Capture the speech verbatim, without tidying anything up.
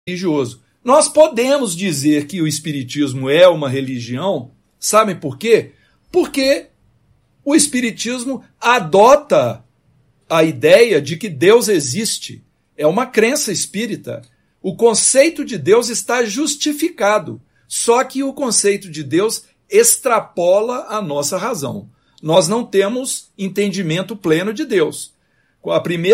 religioso. Nós podemos dizer que o Espiritismo é uma religião, sabem por quê? Porque o Espiritismo adota a ideia de que Deus existe. É uma crença espírita. O conceito de Deus está justificado, só que o conceito de Deus extrapola a nossa razão. Nós não temos entendimento pleno de Deus. A primeira